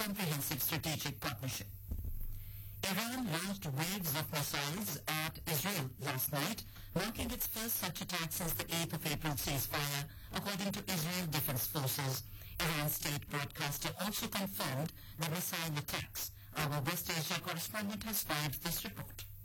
comprehensive strategic partnership. Iran launched waves of missiles at Israel last night, marking its first such attack since the 8th of April ceasefire, according to Israel Defense Forces. Iran's state broadcaster also confirmed the missile attacks. Our West Asia correspondent has filed this report.